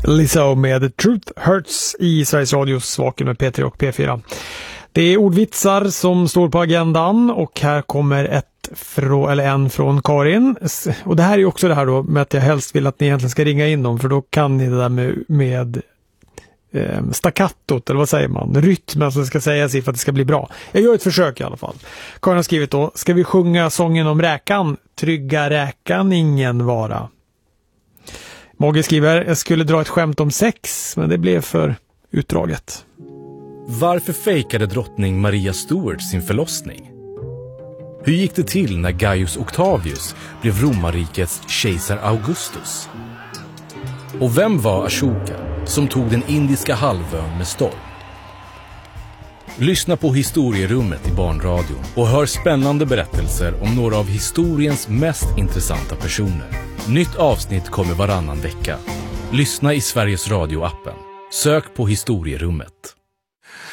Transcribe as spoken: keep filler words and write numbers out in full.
Lizzo med Truth Hurts i Sveriges Radios Vaken med P tre och P fyra. Det är ordvitsar som står på agendan och här kommer ett frå, eller en från Karin. Och det här är ju också det här då med att jag helst vill att ni egentligen ska ringa in dem, för då kan ni det där med, med eh, staccattot, eller vad säger man? Rytmen som ska sägas i för att det ska bli bra. Jag gör ett försök i alla fall. Karin har skrivit då: ska vi sjunga sången om räkan? Trygga räkan ingen vara. Mogge skriver: jag skulle dra ett skämt om sex, men det blev för utdraget. Varför fejkade drottning Maria Stuart sin förlossning? Hur gick det till när Gaius Octavius blev romarrikets kejsar Augustus? Och vem var Ashoka som tog den indiska halvön med storm? Lyssna på Historierummet i Barnradio och hör spännande berättelser om några av historiens mest intressanta personer. Nytt avsnitt kommer varannan vecka. Lyssna i Sveriges Radio-appen. Sök på Historierummet.